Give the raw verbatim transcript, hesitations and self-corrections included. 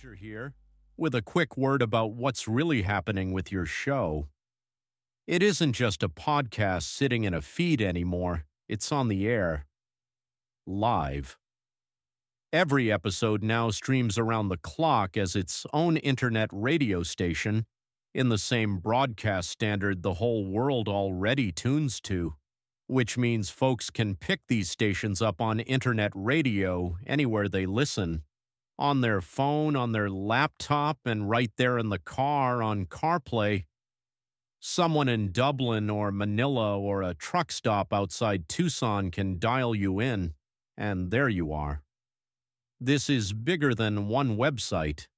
Roger here, with a quick word about what's really happening with your show. It isn't just a podcast sitting in a feed anymore, it's on the air. Live. Every episode now streams around the clock as its own internet radio station, in the same broadcast standard the whole world already tunes to, which means folks can pick these stations up on internet radio anywhere they listen. On their phone, on their laptop, and right there in the car on CarPlay. Someone in Dublin or Manila or a truck stop outside Tucson can dial you in, and there you are. This is bigger than one website.